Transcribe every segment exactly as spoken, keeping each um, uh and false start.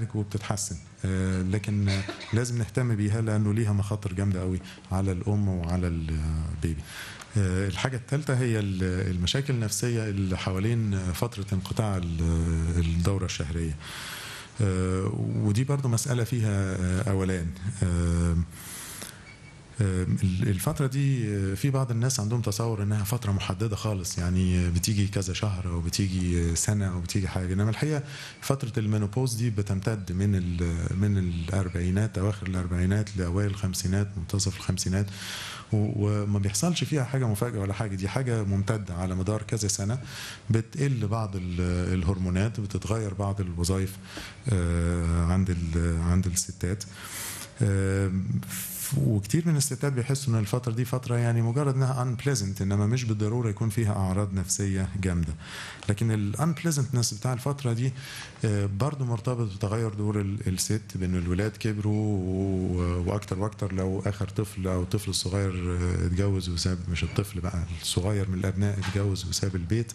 بتتعالج وبتتحسن، لكن لازم نهتم بيها لأنه ليها مخاطر جامدة قوي على الأم وعلى البيبي. الحاجة الثالثة هي المشاكل النفسية اللي حوالين فترة انقطاع الدورة الشهرية، ودي برضو مسألة فيها أولان. الفترة دي في بعض الناس عندهم تصور انها فترة محددة خالص، يعني بتيجي كذا شهر او بتيجي سنة او بتيجي حاجة، انما الحقيقة فترة المينوبوز دي بتمتد من من الاربعينات اواخر الاربعينات لاوائل الخمسينات منتصف الخمسينات، وما بيحصلش فيها حاجة مفاجئة ولا حاجة، دي حاجة ممتدة على مدار كذا سنة. بتقل بعض الهرمونات، بتتغير بعض الوظائف عند عند الستات، وكتير من الستات بيحسوا ان الفتره دي فتره يعني مجرد انها unpleasant، انما مش بالضروره يكون فيها اعراض نفسيه جامده. لكن الانبليزنتنس بتاع الفتره دي برضو مرتبط بتغير دور الست، بان الولاد كبروا واكتر واكتر لو اخر طفل او الطفل الصغير اتجوز وساب، مش الطفل بقى الصغير من الابناء اتجوز وساب البيت،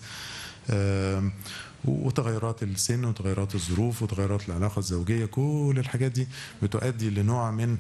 وتغيرات السن وتغيرات الظروف وتغيرات العلاقة الزوجية، كل الحاجات دي بتؤدي لنوع من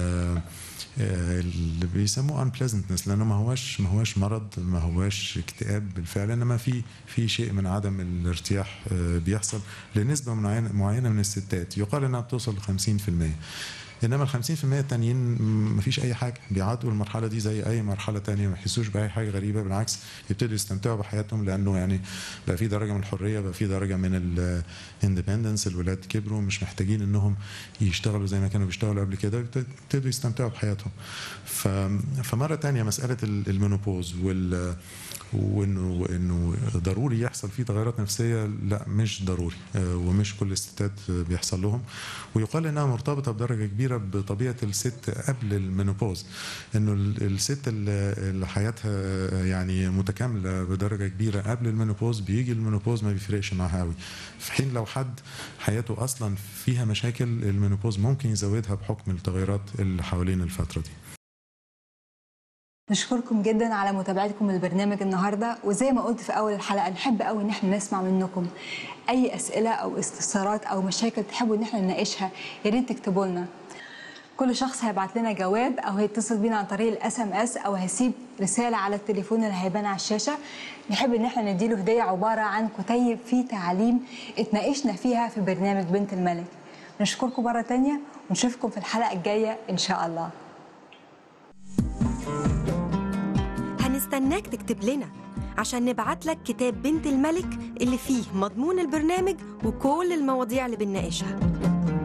اللي بيسموه unpleasantness، لأنه ما هواش ما هواش مرض، ما هواش اكتئاب بالفعل، إنما في في شيء من عدم الارتياح بيحصل لنسبة معينة من الستات، يقال إنها بتوصل ل خمسين في المية، انما ال خمسين في المية التانيين مفيش اي حاجه، بيعدوا المرحله دي زي اي مرحله تانية، ما يحسوش باي حاجه غريبه، بالعكس يبتدوا يستمتعوا بحياتهم، لانه يعني بقى في درجه من الحريه، بقى في درجه من الاندبندنس، الولاد كبروا مش محتاجين انهم يشتغلوا زي ما كانوا بيشتغلوا قبل كده، يبتدوا يستمتعوا بحياتهم. فمره تانية مساله المينوبوز وال وانه انه ضروري يحصل فيه تغيرات نفسيه، لا مش ضروري، ومش كل الستات بيحصل لهم، ويقال انها مرتبطه بدرجه كبيره بطبيعه الست قبل المينوبوز، انه الست اللي حياتها يعني متكامله بدرجه كبيره قبل المينوبوز، بيجي المينوبوز ما بيفرقش معاها قوي، في حين لو حد حياته اصلا فيها مشاكل المينوبوز ممكن يزودها بحكم التغيرات اللي حوالين الفتره دي. نشكركم جدا على متابعتكم للبرنامج النهارده، وزي ما قلت في اول الحلقه نحب قوي ان احنا نسمع منكم اي اسئله او استفسارات او مشاكل تحبوا ان احنا نناقشها، يا ريت تكتبوا لنا. كل شخص هيبعت لنا جواب او هيتصل بينا عن طريق الاس ام اس او هيسيب رساله على التليفون اللي هيبان على الشاشه، نحب ان احنا نديله هديه عباره عن كتيب فيه تعاليم اتناقشنا فيها في برنامج بنت الملك. نشكركم مره ثانيه ونشوفكم في الحلقه الجايه ان شاء الله. هنستناك تكتب لنا عشان نبعت لك كتاب بنت الملك اللي فيه مضمون البرنامج وكل المواضيع اللي بنناقشها.